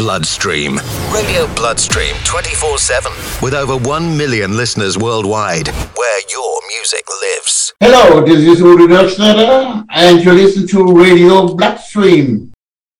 Bloodstream. Radio Bloodstream 24/7. With over 1 million listeners worldwide. Where your music lives. Hello, this is Uri Doksnada, and you listen to Radio Bloodstream.